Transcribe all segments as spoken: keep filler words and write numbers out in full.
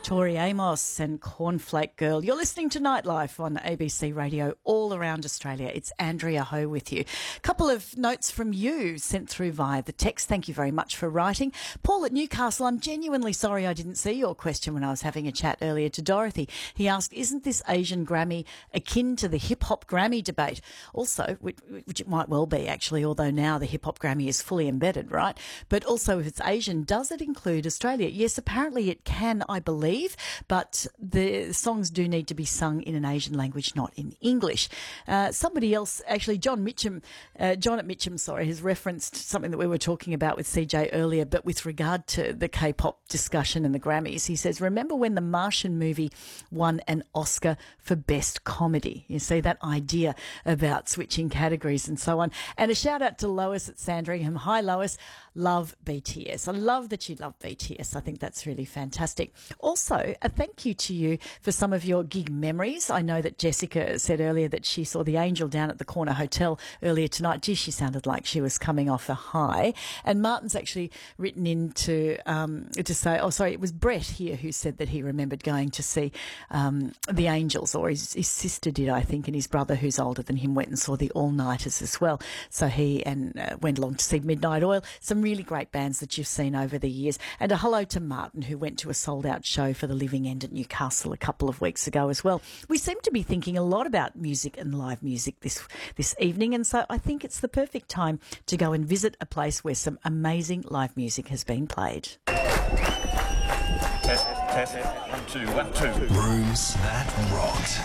Tori Amos and Cornflake Girl. You're listening to Nightlife on A B C Radio all around Australia. It's Andrea Ho with you. A couple of notes from you sent through via the text. Thank you very much for writing. Paul at Newcastle, I'm genuinely sorry I didn't see your question when I was having a chat earlier to Dorothy. He asked, isn't this Asian Grammy akin to the hip-hop Grammy debate? Also, which, which it might well be actually, although now the hip-hop Grammy is fully embedded, right? But also if it's Asian, does it include Australia? Yes, apparently it can, I believe. But the songs do need to be sung in an Asian language, not in English. Uh, somebody else, actually, John Mitchum, uh, John at Mitchum, sorry, has referenced something that we were talking about with C J earlier, but with regard to the K-pop discussion and the Grammys, he says, remember when the Martian movie won an Oscar for Best Comedy? You see that idea about switching categories and so on. And a shout out to Lois at Sandringham. Hi, Lois. Love B T S. I love that you love B T S. I think that's really fantastic. Also, a thank you to you for some of your gig memories. I know that Jessica said earlier that she saw the Angel down at the Corner Hotel earlier tonight. Gee, she sounded like she was coming off a high. And Martin's actually written in to, um, to say, oh, sorry, it was Brett here who said that he remembered going to see um, the Angels, or his, his sister did, I think, and his brother, who's older than him, went and saw the All-Nighters as well. So he and uh, went along to see Midnight Oil. Some really great bands that you've seen over the years. And a hello to Martin, who went to a sold-out show for the Living End at Newcastle a couple of weeks ago as well. We seem to be thinking a lot about music and live music this this evening, and so I think it's the perfect time to go and visit a place where some amazing live music has been played. Test, test, one, two, one, two. Rooms that rocked.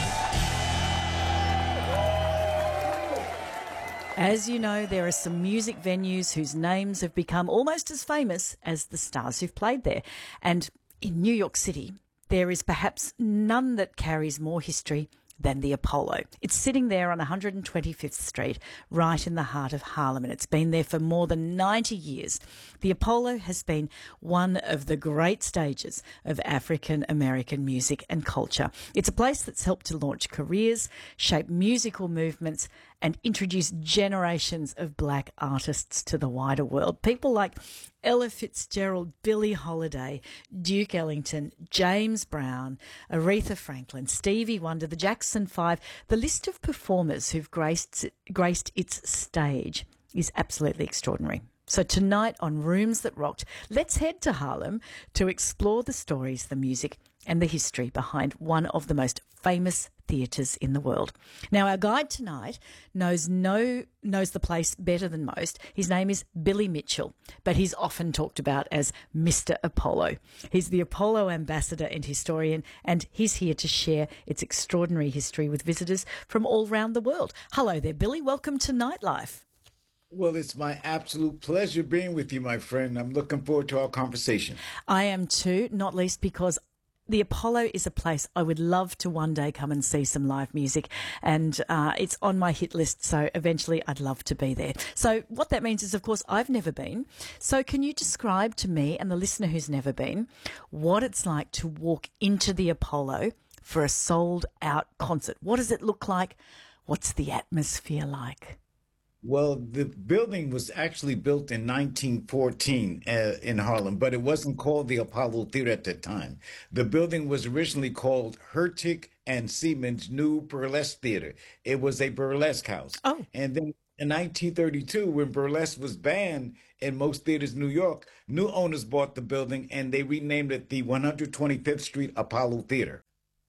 As you know, there are some music venues whose names have become almost as famous as the stars who've played there. And in New York City, there is perhaps none that carries more history than the Apollo. It's sitting there on one hundred twenty-fifth Street, right in the heart of Harlem, and it's been there for more than ninety years. The Apollo has been one of the great stages of African American music and culture. It's a place that's helped to launch careers, shape musical movements, and introduce generations of black artists to the wider world. People like Ella Fitzgerald, Billie Holiday, Duke Ellington, James Brown, Aretha Franklin, Stevie Wonder, the Jackson Five. The list of performers who've graced, graced its stage is absolutely extraordinary. So tonight on Rooms That Rocked, let's head to Harlem to explore the stories, the music and the history behind one of the most famous theatres in the world. Now, our guide tonight knows no knows the place better than most. His name is Billy Mitchell, but he's often talked about as Mister Apollo. He's the Apollo ambassador and historian, and he's here to share its extraordinary history with visitors from all around the world. Hello there, Billy. Welcome to Nightlife. Well, it's my absolute pleasure being with you, my friend. I'm looking forward to our conversation. I am too, not least because the Apollo is a place I would love to one day come and see some live music, and uh, it's on my hit list, so eventually I'd love to be there. So what that means is, of course, I've never been. So can you describe to me and the listener who's never been what it's like to walk into the Apollo for a sold-out concert? What does it look like? What's the atmosphere like? Well, the building was actually built in nineteen fourteen uh, in Harlem, but it wasn't called the Apollo Theater at the time. The building was originally called Hurtig and Siemens New Burlesque Theater. It was a burlesque house. Oh. And then in nineteen thirty-two, when burlesque was banned in most theaters in New York, new owners bought the building and they renamed it the one hundred twenty-fifth Street Apollo Theater.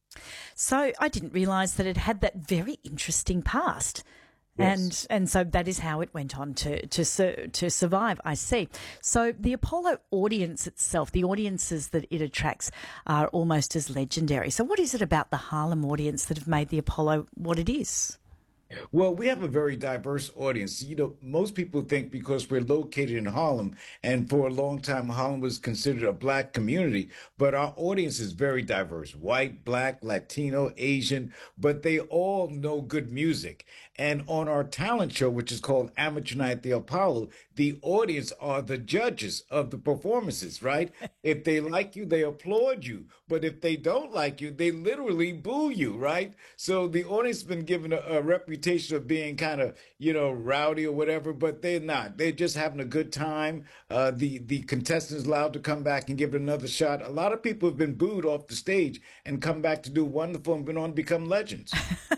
So I didn't realise that it had that very interesting past. Yes. And and so that is how it went on to to su- to survive, I see. So the Apollo audience itself, the audiences that it attracts are almost as legendary. So what is it about the Harlem audience that have made the Apollo what it is? Well, we have a very diverse audience. You know, most people think because we're located in Harlem, and for a long time, Harlem was considered a black community, but our audience is very diverse, white, black, Latino, Asian, but they all know good music. And on our talent show, which is called Amateur Night at the Apollo, the audience are the judges of the performances, right? If they like you, they applaud you. But if they don't like you, they literally boo you, right? So the audience has been given a, a reputation reputation of being kind of, you know, rowdy or whatever, but they're not. They're just having a good time. Uh, the the contestants allowed to come back and give it another shot. A lot of people have been booed off the stage and come back to do wonderful and been on to become legends.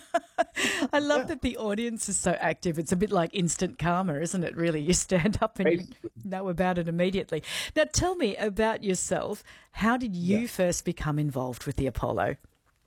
I love Yeah. that the audience is so active. It's a bit like instant karma, isn't it, really? You stand up and you know about it immediately. Now, tell me about yourself. How did you Yeah. first become involved with the Apollo?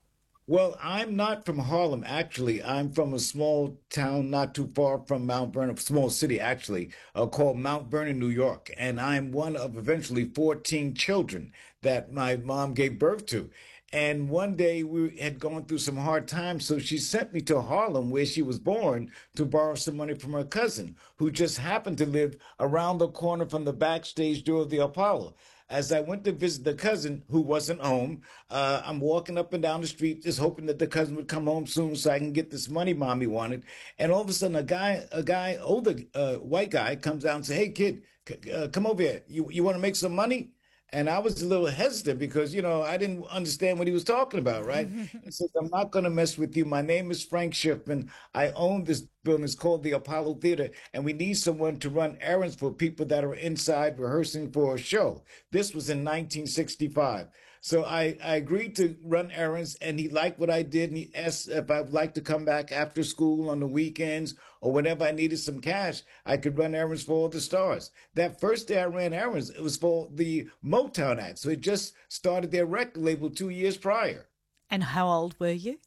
Well, I'm not from Harlem, actually. I'm from a small town not too far from Mount Vernon, a small city, actually, uh, called Mount Vernon, New York. And I'm one of eventually fourteen children that my mom gave birth to. And one day we had gone through some hard times, so she sent me to Harlem, where she was born, to borrow some money from her cousin, who just happened to live around the corner from the backstage door of the Apollo. As I went to visit the cousin who wasn't home, uh, I'm walking up and down the street just hoping that the cousin would come home soon so I can get this money mommy wanted. And all of a sudden, a guy, a guy, older uh, white guy, comes out and says, "Hey, kid, c- uh, come over here. You you want to make some money?" And I was a little hesitant because, you know, I didn't understand what he was talking about, right? He says, "I'm not going to mess with you. My name is Frank Schiffman. I own this building. It's called the Apollo Theater, and we need someone to run errands for people that are inside rehearsing for a show." This was in nineteen sixty-five. So I, I agreed to run errands, and he liked what I did, and he asked if I'd like to come back after school on the weekends or whenever I needed some cash, I could run errands for all the stars. That first day I ran errands, it was for the Motown Act. So it just started their record label two years prior. And how old were you?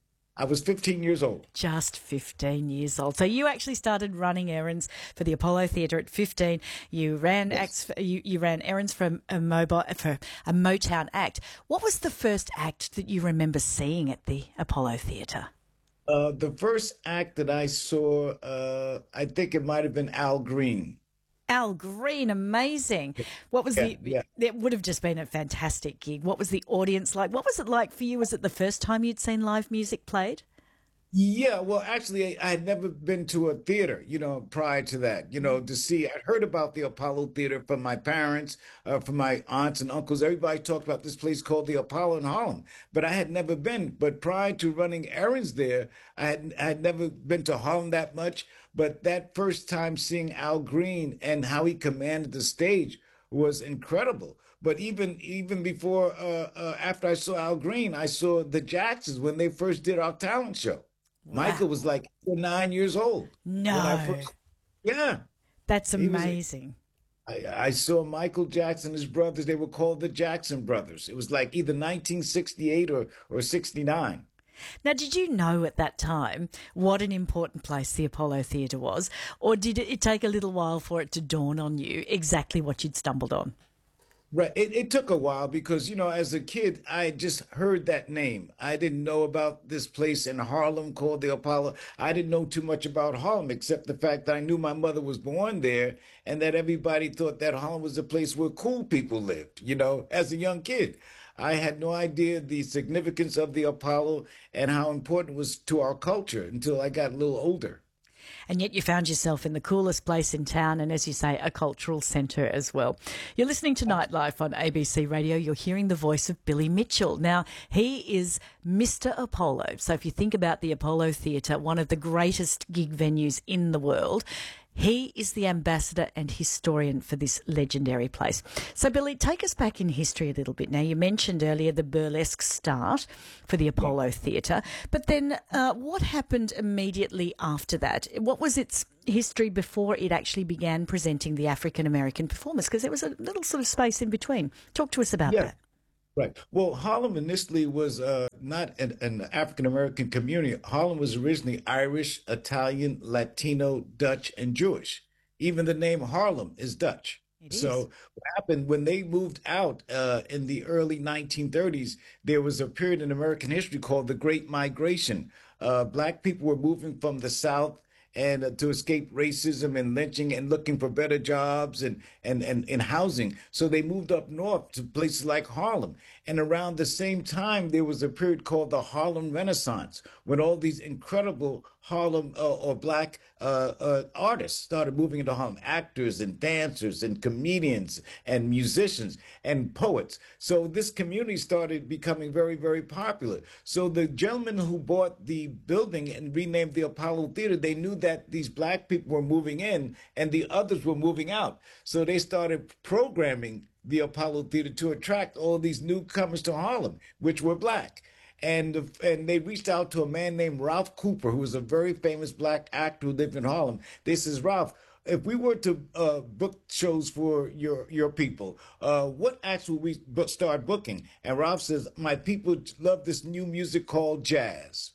I was fifteen years old. Just fifteen years old. So you actually started running errands for the Apollo Theatre at fifteen. You ran Yes. acts. For, you, you ran errands for a mobile for a Motown act. What was the first act that you remember seeing at the Apollo Theatre? Uh, the first act that I saw, uh, I think it might have been Al Green. Al Green, amazing. What was Yeah, the? yeah. It would have just been a fantastic gig. What was the audience like? What was it like for you? Was it the first time you'd seen live music played? Yeah, well, actually, I I had never been to a theater, you know, prior to that, you know, to see. I'd heard about the Apollo Theater from my parents, uh, from my aunts and uncles. Everybody talked about this place called the Apollo in Harlem, but I had never been. But prior to running errands there, I had, I had never been to Harlem that much. But that first time seeing Al Green and how he commanded the stage was incredible. But even even before, uh, uh, after I saw Al Green, I saw the Jacksons when they first did our talent show. Michael was like eight or nine years old. when I No, first, yeah, that's he was. amazing. I, I saw Michael Jackson, his brothers. They were called the Jackson Brothers. It was like either nineteen sixty-eight or or sixty-nine. Now, did you know at that time what an important place the Apollo Theatre was, or did it take a little while for it to dawn on you exactly what you'd stumbled on? Right. It, it took a while because, you know, as a kid, I just heard that name. I didn't know about this place in Harlem called the Apollo. I didn't know too much about Harlem except the fact that I knew my mother was born there and that everybody thought that Harlem was a place where cool people lived, you know, as a young kid. I had no idea the significance of the Apollo and how important it was to our culture until I got a little older. And yet you found yourself in the coolest place in town and, as you say, a cultural centre as well. You're listening to Nightlife on A B C Radio. You're hearing the voice of Billy Mitchell. Now, he is Mister Apollo. So if you think about the Apollo Theatre, one of the greatest gig venues in the world, he is the ambassador and historian for this legendary place. So, Billy, take us back in history a little bit. Now, you mentioned earlier the burlesque start for the Apollo Theatre, but then uh, what happened immediately after that? What was its history before it actually began presenting the African American performers? Because there was a little sort of space in between. Talk to us about Yeah. that. Right. Well, Harlem initially was uh, not an, an African American community. Harlem was originally Irish, Italian, Latino, Dutch, and Jewish. Even the name Harlem is Dutch. It is. So what happened when they moved out uh, in the early nineteen thirties, there was a period in American history called the Great Migration. Uh, Black people were moving from the South and uh, to escape racism and lynching and looking for better jobs and, and, and, and housing. So they moved up north to places like Harlem. And around the same time, there was a period called the Harlem Renaissance, when all these incredible Harlem uh, or black uh, uh, artists started moving into Harlem, actors and dancers and comedians and musicians and poets. So this community started becoming very, very popular. So the gentleman who bought the building and renamed the Apollo Theater, they knew that these black people were moving in and the others were moving out. So they started programming the Apollo Theater to attract all these newcomers to Harlem, which were black. And, and they reached out to a man named Ralph Cooper, who was a very famous black actor who lived in Harlem. They says, Ralph, if we were to uh, book shows for your your people, uh, what acts would we book, start booking? And Ralph says, my people love this new music called jazz.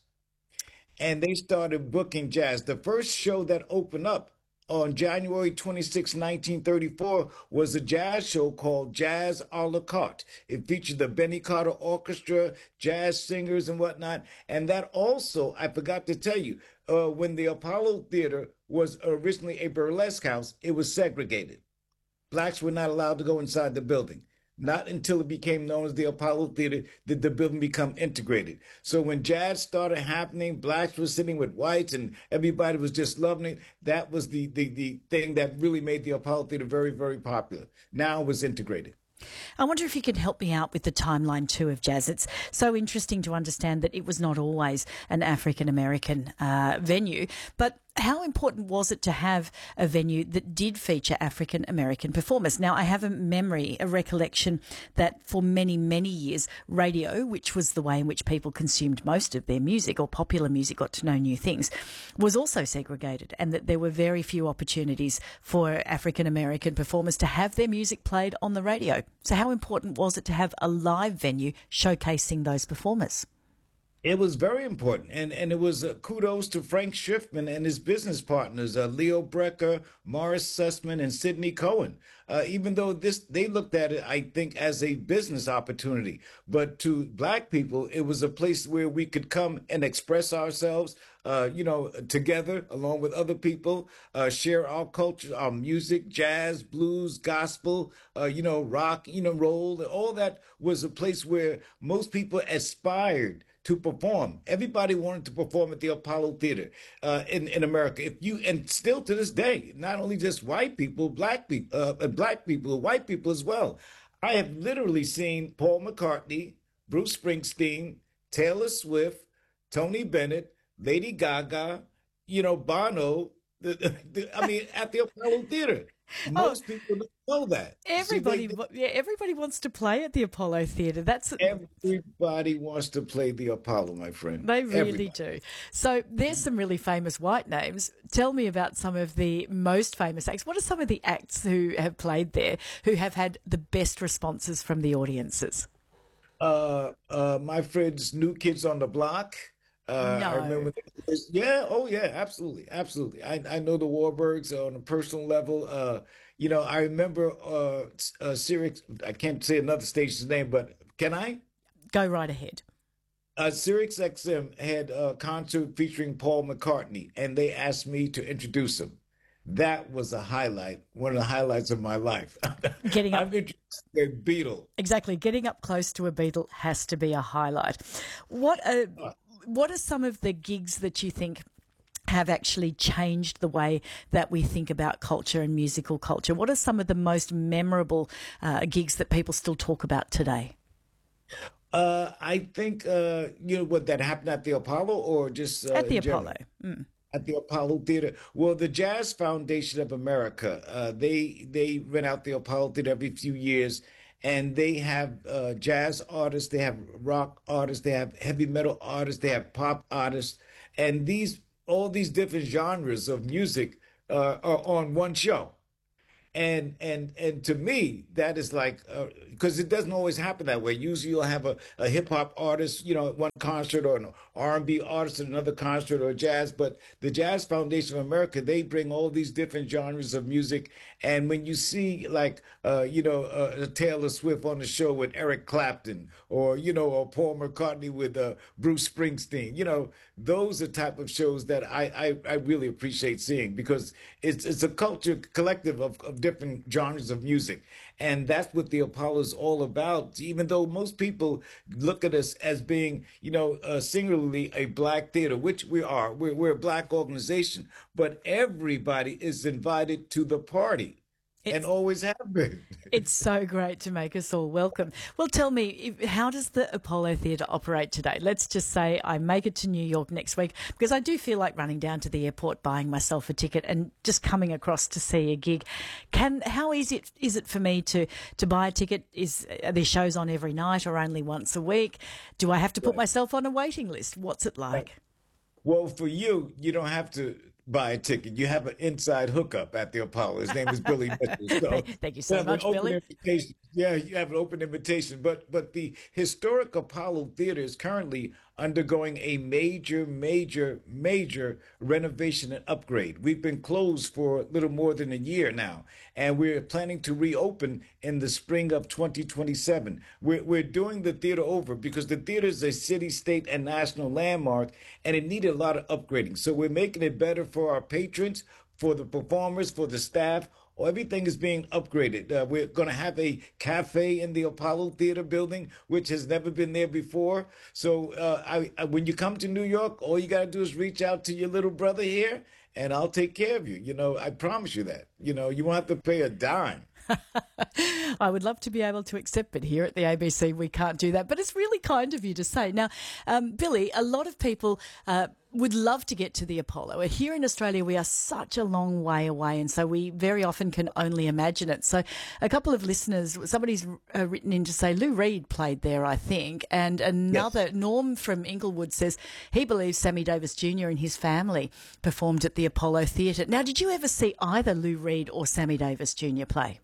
And they started booking jazz. The first show that opened up on January twenty-sixth, nineteen thirty-four, was a jazz show called Jazz a la carte. It featured the Benny Carter Orchestra, jazz singers and whatnot. And that also, I forgot to tell you, uh, when the Apollo Theater was originally a burlesque house, it was segregated. Blacks were not allowed to go inside the building. Not until it became known as the Apollo Theater did the building become integrated. So when jazz started happening, blacks were sitting with whites and everybody was just loving it. That was the, the, the thing that really made the Apollo Theater very, very popular. Now it was integrated. I wonder if you could help me out with the timeline too of jazz. It's so interesting to understand that it was not always an African-American uh, venue, but how important was it to have a venue that did feature African-American performers? Now, I have a memory, a recollection that for many, many years, radio, which was the way in which people consumed most of their music or popular music, got to know new things, was also segregated, and that there were very few opportunities for African-American performers to have their music played on the radio. So how important was it to have a live venue showcasing those performers? It was very important, and and it was uh, kudos to Frank Schiffman and his business partners, uh, Leo Brecker, Morris Sussman, and Sidney Cohen. Uh, even though this, they looked at it, I think, as a business opportunity, but to black people, it was a place where we could come and express ourselves, uh, you know, together along with other people, uh, share our culture, our music, jazz, blues, gospel, uh, you know, rock, you know, roll. All that was a place where most people aspired to perform. Everybody wanted to perform at the Apollo Theater uh, in in America. If you and still to this day, not only just white people, black people, uh, black people, white people as well. I have literally seen Paul McCartney, Bruce Springsteen, Taylor Swift, Tony Bennett, Lady Gaga, you know, Bono. The, the, I mean, at the Apollo Theater. Most oh, people don't know that. Everybody, See, they, yeah, everybody wants to play at the Apollo Theater. That's everybody wants to play the Apollo, my friend. They really everybody. do. So there's some really famous white names. Tell me about some of the most famous acts. What are some of the acts who have played there who have had the best responses from the audiences? Uh, uh, my friends, New Kids on the Block. Uh, no. I remember, yeah, oh yeah, absolutely, absolutely. I, I know the Warburgs on a personal level. Uh, you know, I remember uh, uh, Sirius. I can't say another station's name, but can I? Go right ahead. Uh, Sirius X M had a concert featuring Paul McCartney, and they asked me to introduce him. That was a highlight, one of the highlights of my life. Getting up, I'm introduced to a Beatle. Exactly, getting up close to a Beatle has to be a highlight. What a. Uh, What are some of the gigs that you think have actually changed the way that we think about culture and musical culture? What are some of the most memorable uh, gigs that people still talk about today? Uh, I think, uh, you know, what that happened at the Apollo or just... Uh, at the Apollo. Mm. At the Apollo Theater. Well, the Jazz Foundation of America, uh, they, they rent out the Apollo Theater every few years. And they have uh, jazz artists, they have rock artists, they have heavy metal artists, they have pop artists, and these all these different genres of music uh, are on one show. And and and to me, that is like, because uh, it doesn't always happen that way. Usually you'll have a, a hip hop artist, you know, at one concert, or an R and B artist at another concert, or jazz. But the Jazz Foundation of America, they bring all these different genres of music. And when you see like, uh, you know, uh, Taylor Swift on the show with Eric Clapton, or, you know, or Paul McCartney with uh, Bruce Springsteen, you know, those are type of shows that I, I, I really appreciate seeing, because it's it's a culture collective of, of of different genres of music. And that's what the Apollo is all about. Even though most people look at us as being, you know, uh, singularly a black theater, which we are, we're, we're a black organization, but everybody is invited to the party. It's, and always have been. It's so great to make us all welcome. Well, tell me, if, how does the Apollo Theatre operate today? Let's just say I make it to New York next week, because I do feel like running down to the airport, buying myself a ticket and just coming across to see a gig. Can How easy it, is it for me to, to buy a ticket? Is Are there shows on every night or only once a week? Do I have to put myself on a waiting list? What's it like? Well, for you, you don't have to buy a ticket. You have an inside hookup at the Apollo. His name is Billy Mitchell. So Thank you so you much, Billy. Invitation. Yeah, you have an open invitation. But but the historic Apollo Theater is currently undergoing a major, major, major renovation and upgrade. We've been closed for a little more than a year now, and we're planning to reopen in the spring of twenty twenty-seven. We're, we're doing the theater over because the theater is a city, state, and national landmark, and it needed a lot of upgrading. So we're making it better for our patrons, for the performers, for the staff. Everything is being upgraded. Uh, we're going to have a cafe in the Apollo Theater building, which has never been there before. So uh, I, I, when you come to New York, all you got to do is reach out to your little brother here, and I'll take care of you. You know, I promise you that. You know, you won't have to pay a dime. I would love to be able to accept, but here at the A B C we can't do that. But it's really kind of you to say. Now, um, Billy, a lot of people uh, would love to get to the Apollo. Here in Australia, we are such a long way away, and so we very often can only imagine it. So a couple of listeners, somebody's uh, written in to say Lou Reed played there, I think, and another, yes. Norm from Inglewood says he believes Sammy Davis Junior and his family performed at the Apollo Theatre. Now, did you ever see either Lou Reed or Sammy Davis Junior play?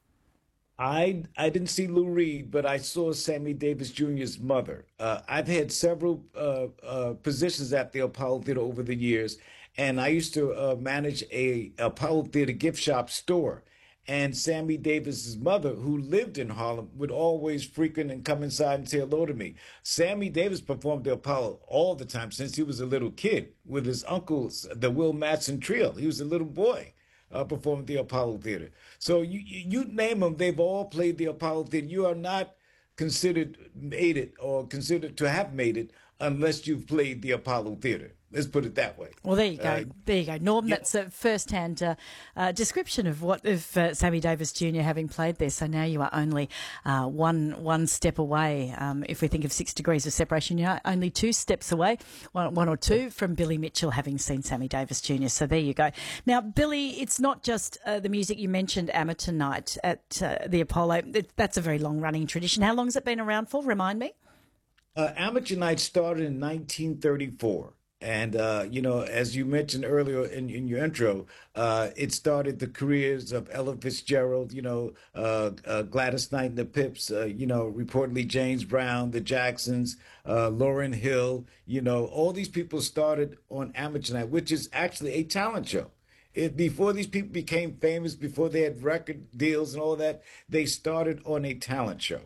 I I didn't see Lou Reed, but I saw Sammy Davis Junior's mother. Uh, I've had several uh, uh, positions at the Apollo Theater over the years, and I used to uh, manage a Apollo Theater gift shop store. And Sammy Davis's mother, who lived in Harlem, would always frequent and come inside and say hello to me. Sammy Davis performed the Apollo all the time since he was a little kid with his uncles, the Will Matson Trio. He was a little boy. Uh, performed at the Apollo Theater. So you you name them, they've all played the Apollo Theater. You are not considered made it or considered to have made it unless you've played the Apollo Theater. Let's put it that way. Well, there you go. Uh, there you go. Norm, yeah. That's a first-hand uh, uh, description of what of uh, Sammy Davis Junior having played there. So now you are only uh, one one step away. Um, if we think of six degrees of separation, you are only two steps away, one, one or two, from Billy Mitchell having seen Sammy Davis Junior So there you go. Now, Billy, it's not just uh, the music. You mentioned Amateur Night at uh, the Apollo. It, that's a very long-running tradition. How long has it been around for? Remind me. Uh, Amateur Night started in nineteen thirty-four. And, uh, you know, as you mentioned earlier in, in your intro, uh, it started the careers of Ella Fitzgerald, you know, uh, uh, Gladys Knight and the Pips, uh, you know, reportedly James Brown, the Jacksons, uh, Lauryn Hill, you know, all these people started on Amateur Night, which is actually a talent show. It, before these people became famous, before they had record deals and all that, they started on a talent show.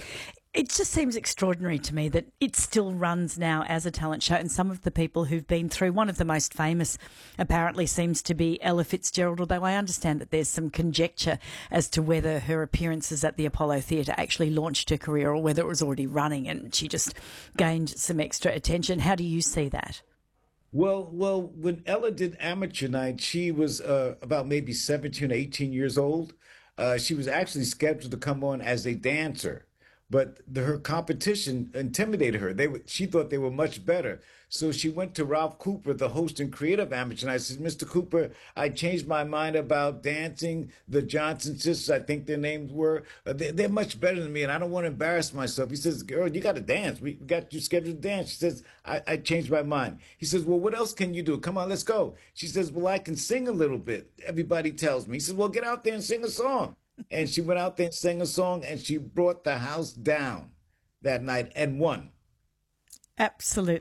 It just seems extraordinary to me that it still runs now as a talent show, and some of the people who've been through, one of the most famous apparently seems to be Ella Fitzgerald, although I understand that there's some conjecture as to whether her appearances at the Apollo Theatre actually launched her career or whether it was already running and she just gained some extra attention. How do you see that? Well, well, when Ella did Amateur Night, she was uh, about maybe seventeen, eighteen years old. Uh, she was actually scheduled to come on as a dancer. But the, her competition intimidated her. They she thought they were much better. So she went to Ralph Cooper, the host and creator of Amateur Night. I said, Mister Cooper, I changed my mind about dancing. The Johnson sisters, I think their names were, uh, they, they're much better than me, and I don't want to embarrass myself. He says, girl, you got to dance. We got you scheduled to dance. She says, I, I changed my mind. He says, well, what else can you do? Come on, let's go. She says, well, I can sing a little bit. Everybody tells me. He says, well, get out there and sing a song. And she went out there and sang a song, and she brought the house down that night and won. Absolutely.